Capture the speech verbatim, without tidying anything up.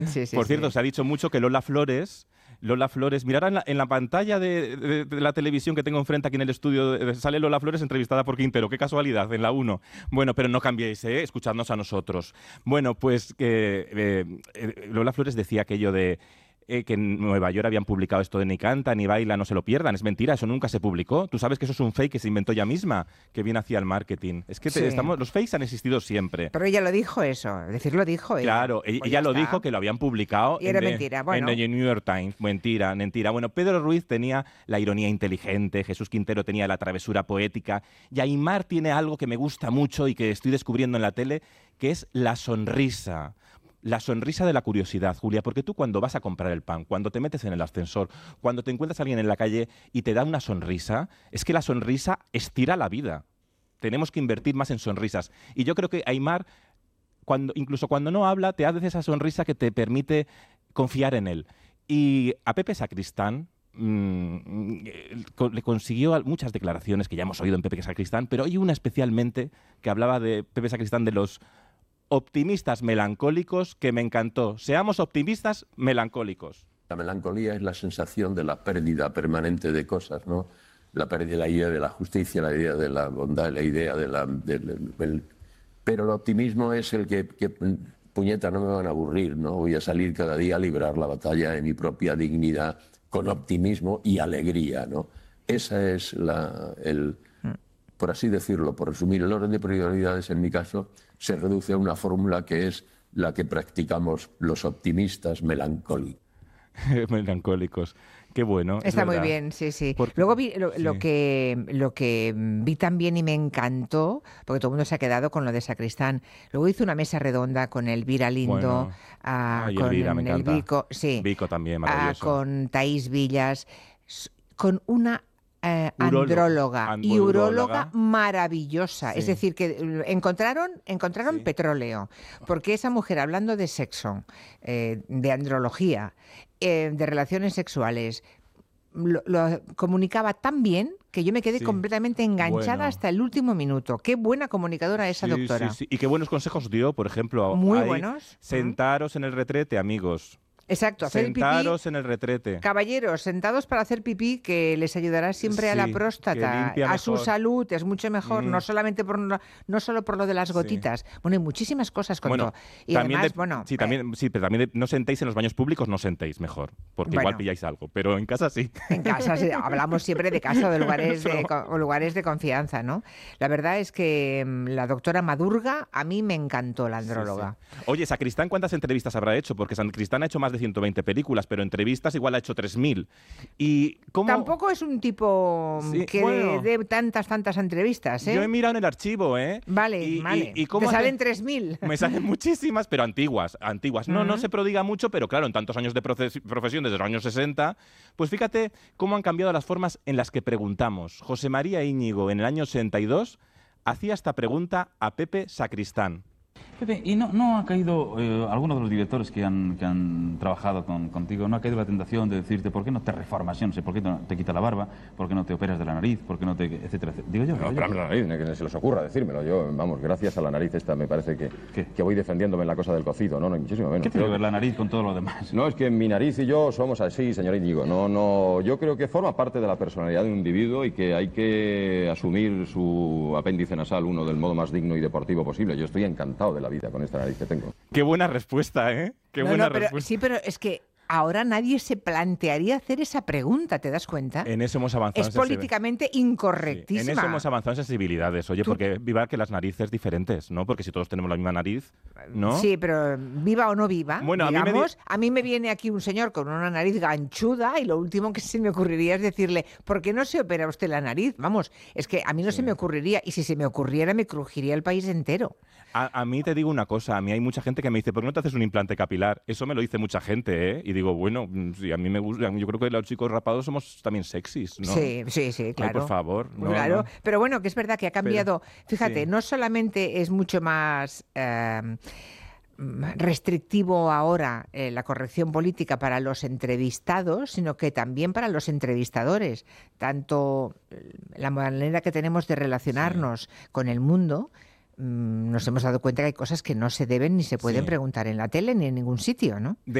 Sí, sí, Por cierto, sí. se ha dicho mucho que Lola Flores... Lola Flores, mirad en la, en la pantalla de, de, de la televisión que tengo enfrente aquí en el estudio, de, sale Lola Flores entrevistada por Quintero. Qué casualidad, en la uno. Bueno, pero no cambiéis, ¿eh? Escuchadnos a nosotros. Bueno, pues que eh, eh, Lola Flores decía aquello de eh, que en Nueva York habían publicado esto de ni canta, ni baila, no se lo pierdan. Es mentira, eso nunca se publicó. Tú sabes que eso es un fake que se inventó ella misma, que viene hacia el marketing. Es que te, Sí. estamos, los fakes han existido siempre. Pero ella lo dijo eso, es decir, lo dijo ella. Claro, ella, Pues ella ya lo está. dijo, que lo habían publicado Y era en, the- mentira, bueno. en the New York Times. Mentira, mentira. Bueno, Pedro Ruiz tenía la ironía inteligente, Jesús Quintero tenía la travesura poética, y Aimar tiene algo que me gusta mucho y que estoy descubriendo en la tele, que es la sonrisa. La sonrisa de la curiosidad, Julia, porque tú cuando vas a comprar el pan, cuando te metes en el ascensor, cuando te encuentras a alguien en la calle y te da una sonrisa, es que la sonrisa estira la vida. Tenemos que invertir más en sonrisas. Y yo creo que Aimar, cuando, incluso cuando no habla, te hace esa sonrisa que te permite confiar en él. Y a Pepe Sacristán mmm, le consiguió muchas declaraciones que ya hemos oído en Pepe Sacristán, pero hay una especialmente que hablaba de Pepe Sacristán de los optimistas melancólicos que me encantó. Seamos optimistas melancólicos. La melancolía es la sensación de la pérdida permanente de cosas, ¿no? La pérdida, la idea de la justicia, la idea de la bondad, la idea de la... del- del- pero el optimismo es el que, que, puñeta, no me van a aburrir, ¿no? Voy a salir cada día a librar la batalla de mi propia dignidad con optimismo y alegría, ¿no? Esa es la... el, por así decirlo, por resumir, el orden de prioridades en mi caso se reduce a una fórmula que es la que practicamos los optimistas melancólicos. Melancólicos. Qué bueno. es Está muy verdad. bien, sí, sí. Porque- Luego vi lo, lo sí. que lo que vi también y me encantó, porque todo el mundo se ha quedado con lo de Sacristán. Luego hizo una mesa redonda con Elvira Lindo, Bueno. ah, Ay, con Elvira, me el encanta. Vico, sí, Vico también, ah, maravilloso. con Taís Villas, s- con una eh, Uróloga. andróloga y Andróloga. uróloga maravillosa. Sí. Es decir, que eh, encontraron, encontraron Sí. petróleo, porque esa mujer, hablando de sexo, eh, de andrología, eh, de relaciones sexuales, lo, lo comunicaba tan bien que yo me quedé Sí. completamente enganchada Bueno. hasta el último minuto. Qué buena comunicadora esa Sí, doctora. sí, sí. Y qué buenos consejos dio, por ejemplo. Muy ahí, buenos. Sentaros en el retrete, amigos. Exacto, hacer el pipí. Sentaros en el retrete. Caballeros, sentados para hacer pipí, que les ayudará siempre a la Sí, que próstata, limpia a su mejor. salud, es mucho mejor, Mm. no solamente por lo- no solo por lo de las Sí. gotitas. Bueno, hay muchísimas cosas con Bueno, todo. Y también además, de- bueno, sí, eh, también, sí, pero también de- no sentéis en los baños públicos, no sentéis mejor, porque igual Bueno. pilláis algo, pero en casa sí. en casa sí, hablamos siempre de casa o de lugares de, Pero- co- o lugares de confianza, ¿no? La verdad es que mm, la doctora Madurga a mí me encantó, la andróloga. Sí, sí. Oye, Sacristán, ¿cuántas entrevistas habrá hecho? Porque Sacristán ha hecho más de ciento veinte películas, pero entrevistas igual ha hecho tres mil. ¿Y cómo? Tampoco es un tipo mm, Sí, que bueno. dé tantas, tantas entrevistas, ¿eh? Yo he mirado en el archivo, ¿eh? Vale, Y- y- vale. y cómo Te hace- salen tres mil. Me salen muchísimas, pero antiguas, antiguas. No, no Ujú. se prodiga mucho, pero claro, en tantos años de proces- profesión, desde los años sesenta, pues fíjate cómo han cambiado las formas en las que preguntamos. José María Íñigo, en el año ochenta y dos, hacía esta pregunta a Pepe Sacristán. Pepe, ¿y no, no ha caído eh, alguno de los directores que han, que han trabajado con, contigo, no ha caído la tentación de decirte por qué no te reformas, yo no sé, por qué no te quitas la barba, por qué no te operas de la nariz, por qué no te... etcétera, etcétera? Digo yo, No, digo yo. operarme la nariz, que se les ocurra decírmelo. Yo, vamos, gracias a la nariz esta me parece que, ¿Qué? que voy defendiéndome en la cosa del cocido. No, no, muchísimo menos. ¿Qué tiene que Creo- ver la nariz con todo lo demás? No, es que mi nariz y yo somos así, señor Íñigo. No, no, yo creo que forma parte de la personalidad de un individuo y que hay que asumir su apéndice nasal uno del modo más digno y deportivo posible. Yo estoy encantado de la vida con esta nariz que tengo. Qué buena respuesta, ¿eh? Qué No, buena no, pero, respuesta. sí, pero es que ahora nadie se plantearía hacer esa pregunta, ¿te das cuenta? En eso hemos avanzado. Es en sensibil- políticamente Sí, incorrectísima. en eso hemos avanzado en sensibilidades. Oye, Tú- porque viva que las narices diferentes, ¿no? Porque si todos tenemos la misma nariz, ¿no? Sí, pero viva o no viva, Bueno, a mí me di- digamos, a mí me viene aquí un señor con una nariz ganchuda y lo último que se me ocurriría es decirle, ¿por qué no se opera usted la nariz? Vamos, es que a mí no se me ocurriría, y si se me ocurriera me crujiría el país entero. A, a mí te digo una cosa, a mí hay mucha gente que me dice, ¿por qué no te haces un implante capilar? Eso me lo dice mucha gente, ¿eh? Y digo, bueno, mm, sí, a mí me gusta, yo creo que los chicos rapados somos también sexys, ¿no? Sí, sí, sí, claro. Ay, por favor. No, claro, no. pero bueno, que es verdad que ha cambiado. Fíjate, sí. no solamente es mucho más eh, restrictivo ahora eh, la corrección política para los entrevistados, sino que también para los entrevistadores. Tanto eh, la manera que tenemos de relacionarnos con el mundo mmm, nos hemos dado cuenta que hay cosas que no se deben ni se pueden Sí. preguntar en la tele ni en ningún sitio, ¿no?